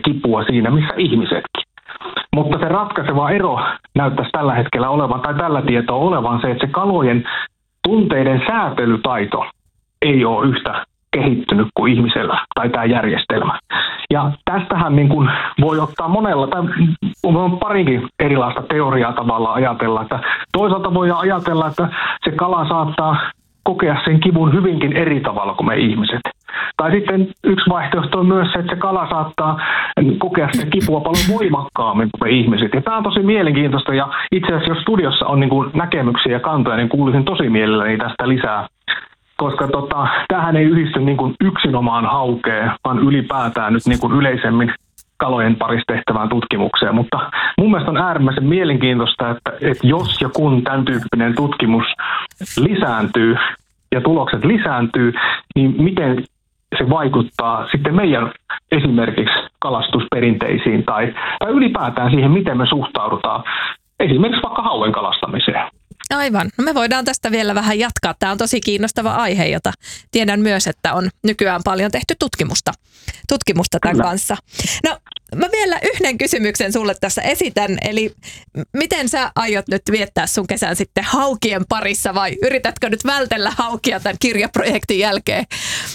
kipua siinä, missä ihmisetkin. Mutta se ratkaiseva ero näyttäisi tällä hetkellä olevan, tai tällä tietoa olevan se, että se kalojen tunteiden säätelytaito ei ole yhtä kehittynyt kuin ihmisellä tai tämä järjestelmä. Ja tästähän niin kuin voi ottaa monella, tai on parinkin erilaista teoriaa tavallaan ajatella, että toisaalta voidaan ajatella, että se kala saattaa kokea sen kivun hyvinkin eri tavalla kuin me ihmiset. Tai sitten yksi vaihtoehto on myös se, että se kala saattaa kokea sitä kipua paljon voimakkaammin kuin me ihmiset. Ja tämä on tosi mielenkiintoista, ja itse asiassa jos studiossa on niin kuin näkemyksiä ja kantoja, niin kuulisin tosi mielelläni tästä lisää. Koska tämähän ei yhdisty niin kuin yksinomaan haukeen, vaan ylipäätään nyt niin kuin yleisemmin kalojen parissa tehtävään tutkimukseen. Mutta mun mielestä on äärimmäisen mielenkiintoista, että jos ja kun tämän tyyppinen tutkimus lisääntyy ja tulokset lisääntyy, niin miten se vaikuttaa sitten meidän esimerkiksi kalastusperinteisiin tai ylipäätään siihen, miten me suhtaudutaan esimerkiksi vaikka hauen kalastamiseen. Aivan. No me voidaan tästä vielä vähän jatkaa. Tämä on tosi kiinnostava aihe, jota tiedän myös, että on nykyään paljon tehty tutkimusta tämän kanssa. No mä vielä yhden kysymyksen sulle tässä esitän. Eli miten sä aiot nyt viettää sun kesän sitten haukien parissa vai yritätkö nyt vältellä haukia tämän kirjaprojektin jälkeen?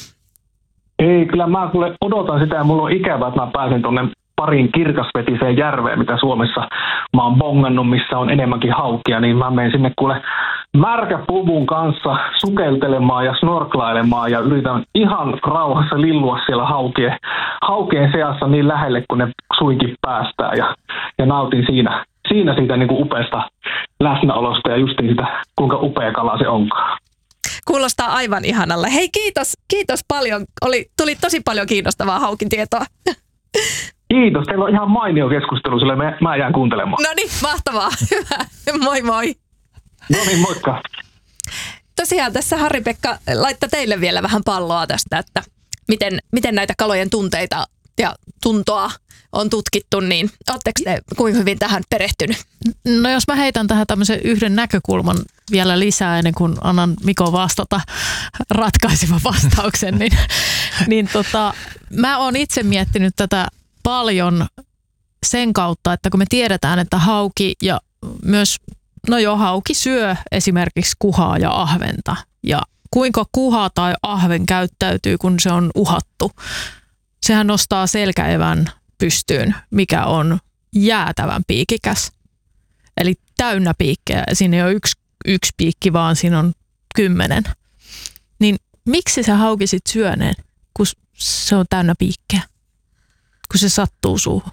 Ei, kyllä mä odotan sitä ja mulla on ikävä, että mä pääsen tuonne pariin kirkasvetiseen järveen, mitä Suomessa mä oon bongannut, missä on enemmänkin haukia, niin mä menen sinne kuule märkäpuvun kanssa sukeltelemaan ja snorklailemaan ja yritän ihan rauhassa lillua siellä haukien seassa niin lähelle, kun ne suinkin päästään ja nautin siinä siitä niin kuin upeasta läsnäolosta ja justiin sitä, kuinka upea kala se onkaan. Kuulostaa aivan ihanalle. Hei, kiitos paljon. Tuli tosi paljon kiinnostavaa haukin tietoa. Kiitos. Teillä on ihan mainio keskustelu, sillä mä jään kuuntelemaan. No niin, mahtavaa. Hyvä. Moi moi. No niin, moikka. Tosiaan tässä Harri-Pekka laittaa teille vielä vähän palloa tästä, että miten näitä kalojen tunteita ja tuntoa on tutkittu, niin ootteko te kuinka hyvin tähän perehtynyt? No jos mä heitän tähän tämmöisen yhden näkökulman vielä lisää ennen kuin annan Mikon vastata ratkaisevan vastauksen, niin mä oon itse miettinyt tätä paljon sen kautta, että kun me tiedetään, että hauki ja myös, hauki syö esimerkiksi kuhaa ja ahventa ja kuinka kuha tai ahven käyttäytyy, kun se on uhattu. Sehän nostaa selkäevän pystyyn, mikä on jäätävän piikikäs. Eli täynnä piikkejä. Siinä ei ole yksi piikki, vaan siinä on 10. Niin miksi sä hauki sit syöneen, kun se on täynnä piikkejä? Kun se sattuu suuhun?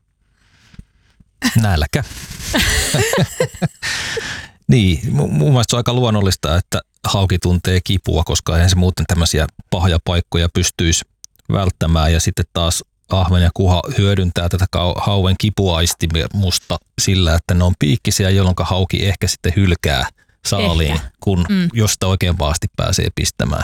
Nälkä. Niin, mun mielestä se on aika luonnollista, että hauki tuntee kipua, koska eihän se muuten tämmöisiä pahoja paikkoja pystyisi välttämään. Ja sitten taas ahven ja kuha hyödyntää tätä hauen kipuaistimusta sillä, että ne on piikkisiä, jolloin hauki ehkä sitten hylkää saaliin, kun jos sitä oikein pahasti pääsee pistämään.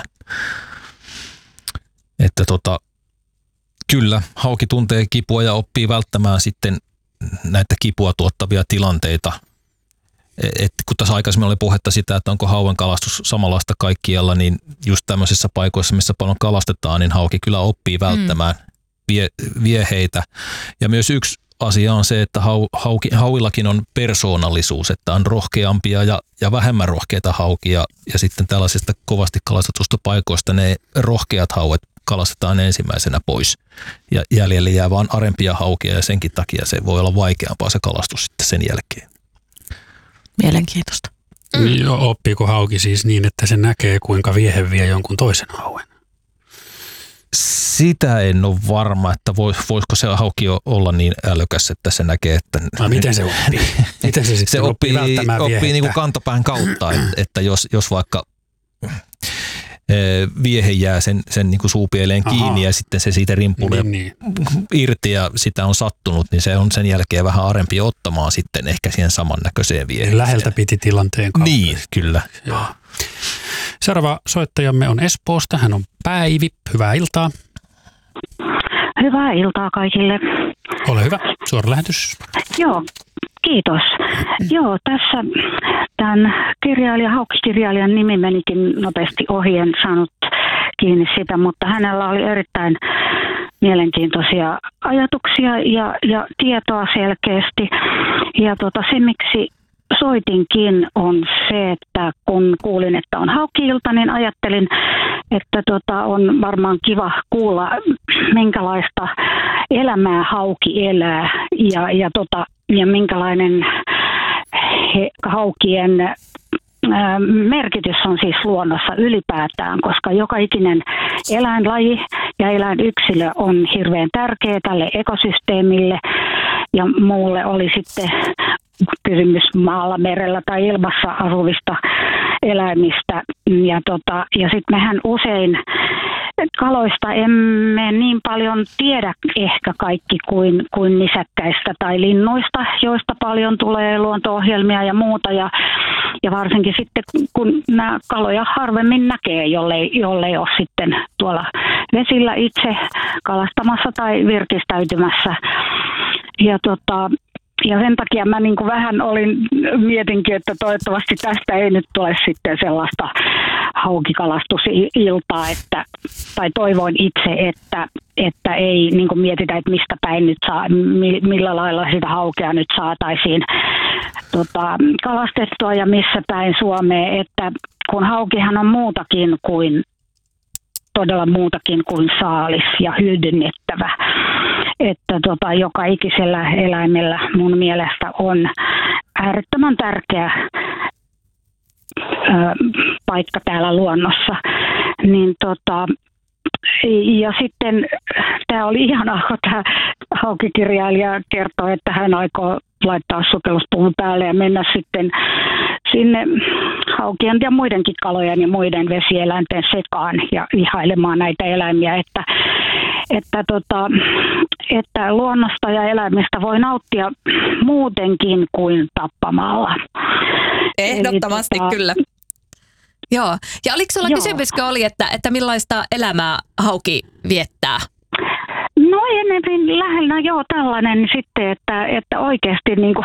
Että kyllä, hauki tuntee kipua ja oppii välttämään sitten näitä kipua tuottavia tilanteita. Kun tässä aikaisemmin oli puhetta sitä, että onko hauen kalastus samanlaista kaikkialla, niin just tämmöisissä paikoissa, missä paljon kalastetaan, niin hauki kyllä oppii välttämään vieheitä. Ja myös yksi asia on se, että hauillakin on persoonallisuus, että on rohkeampia ja vähemmän rohkeita haukia. Ja sitten tällaisista kovasti kalastetusta paikoista ne rohkeat hauet kalastetaan ensimmäisenä pois. Ja jäljelle jää vaan arempia haukia ja senkin takia se voi olla vaikeampaa se kalastus sitten sen jälkeen. Mielenkiintoista. Joo, oppiiko hauki siis niin, että se näkee, kuinka viehe vie jonkun toisen hauen? Sitä en ole varma, että voisiko se hauki olla niin älykäs, että se näkee, että... Miten se oppii? Miten se sitten oppii välttämään viehettä? Oppii niin kuin kantapään kautta, että jos vaikka viehe jää sen niin kuin suupieleen kiinni ja sitten se siitä rimpulee irti ja sitä on sattunut, niin se on sen jälkeen vähän arempi ottamaan sitten ehkä siihen samannäköiseen vieheen. Läheltä piti tilanteen kautta. Niin, kyllä. Joo. Seuraava soittajamme on Espoosta. Hän on Päivi. Hyvää iltaa. Hyvää iltaa kaikille. Ole hyvä. Suora lähetys. Joo, kiitos. Joo, tässä tämän haukkikirjailijan nimi menikin nopeasti ohi, en saanut kiinni sitä, mutta hänellä oli erittäin mielenkiintoisia ajatuksia ja tietoa selkeästi. Ja se, miksi soitinkin, on se, että kun kuulin, että on hauki-ilta, niin ajattelin, että on varmaan kiva kuulla, minkälaista elämää hauki elää ja minkälainen haukien merkitys on siis luonnossa ylipäätään, koska joka ikinen eläinlaji ja eläinyksilö on hirveän tärkeä tälle ekosysteemille ja muulle oli sitten kysymys maalla, merellä tai ilmassa asuvista eläimistä. Ja sitten mehän usein kaloista emme niin paljon tiedä ehkä kaikki kuin nisäkkäistä tai linnuista, joista paljon tulee luonto-ohjelmia ja muuta. Ja varsinkin sitten, kun nämä kaloja harvemmin näkee, jollei ole sitten tuolla vesillä itse kalastamassa tai virkistäytymässä. Ja sen takia mä niin kuin vähän mietinkin, että toivottavasti tästä ei nyt tule sitten sellaista haukikalastusiltaa, tai toivoin itse, että ei niin kuin mietitä, että mistä päin nyt millä lailla sitä haukea nyt saataisiin kalastettua ja missä päin Suomea, että kun haukihan on todella muutakin kuin saalis ja hyödynnettävä. Että joka ikisellä eläimellä mun mielestä on äärettömän tärkeä paikka täällä luonnossa. Ja sitten tämä oli ihanaa, kun tämä haukikirjailija kertoi, että hän aikoo laittaa sukelluspuvun päälle ja mennä sitten sinne haukien ja muidenkin kalojen ja muiden vesieläinten sekaan ja ihailemaan näitä eläimiä, että luonnosta ja eläimistä voi nauttia muutenkin kuin tappamalla. Ehdottomasti kyllä. Joo. Ja oliko sulla kysymyskö oli, että millaista elämää hauki viettää? No enemmän lähellä tällainen sitten, että oikeasti niin kuin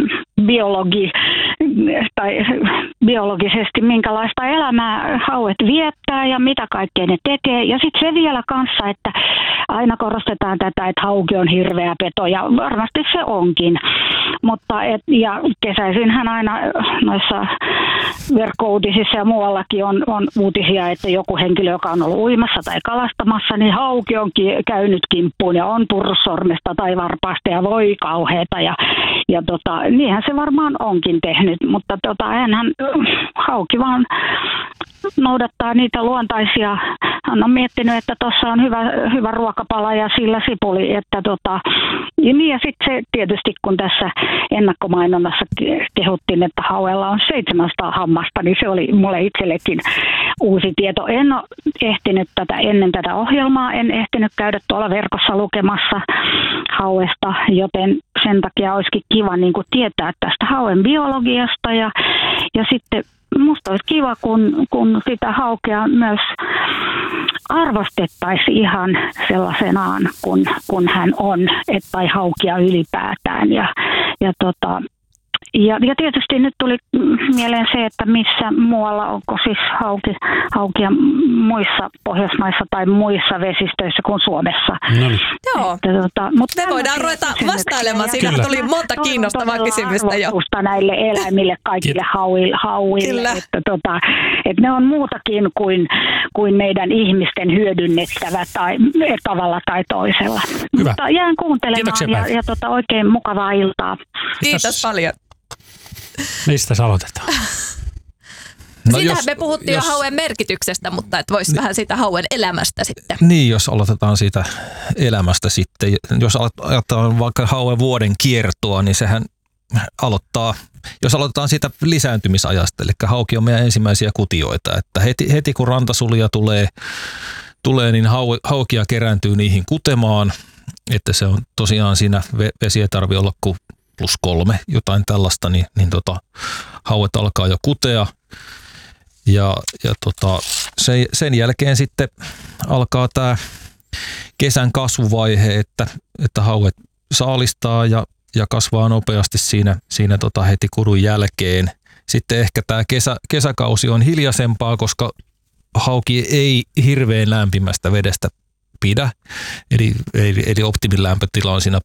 biologisesti minkälaista elämää hauet viettää ja mitä kaikkea ne tekee. Ja sitten se vielä kanssa, että aina korostetaan tätä, että hauki on hirveä peto ja varmasti se onkin. Mutta ja kesäisinhän aina noissa verkkouutisissa ja muuallakin on uutisia, että joku henkilö, joka on ollut uimassa tai kalastamassa, niin hauki on käynyt kimppuun ja on purrut sormesta tai varpaasta ja voi kauheeta. Ja niinhän se varmaan onkin tehnyt, mutta enhän hauki vaan noudattaa niitä luontaisia. Hän on miettinyt, että tuossa on hyvä ruokapala ja sillä sipuli. Ja sitten se tietysti, kun tässä ennakkomainonnassa kehuttiin, että hauella on 700 hammasta, niin se oli mulle itsellekin uusi tieto. En ole ehtinyt ennen tätä ohjelmaa, en ehtinyt käydä tuolla verkossa lukemassa hauesta, joten sen takia olisikin kiva niin kuin tietää tästä hauen biologiasta ja sitten musta olisi kiva, kun sitä haukea myös arvostettaisiin ihan sellaisenaan, kun hän on, tai haukia ylipäätään. Ja tietysti nyt tuli mieleen se, että missä muualla onko siis haukia muissa Pohjoismaissa tai muissa vesistöissä kuin Suomessa. No niin. Joo, mutta me voidaan ruveta vastailemaan. Siinä tuli monta kiinnostavaa kysymystä jo. Näille eläimille, kaikille hauille. Että ne on muutakin kuin meidän ihmisten hyödynnettävä tai tavalla tai toisella. Hyvä. Mutta jään kuuntelemaan ja oikein mukavaa iltaa. Kiitos paljon. Mistä sä aloitetaan? Sitähän me puhuttiin jo hauen merkityksestä, mutta että voisi vähän siitä hauen elämästä sitten. Niin, jos aloitetaan siitä elämästä sitten. Jos aloitetaan vaikka hauen vuoden kiertoa, niin sehän jos aloitetaan siitä lisääntymisajasta, eli hauki on meidän ensimmäisiä kutioita, että heti kun rantasulia tulee niin haukia kerääntyy niihin kutemaan, että se on tosiaan siinä vesi ei tarvitse olla kuin +3, jotain tällaista, niin hauet alkaa jo kutea. Ja sen jälkeen sitten alkaa tämä kesän kasvuvaihe, että hauet saalistaa ja kasvaa nopeasti siinä heti kudun jälkeen. Sitten ehkä tämä kesäkausi on hiljaisempaa, koska hauki ei hirveän lämpimästä vedestä pidä. Eli optimin lämpötila on siinä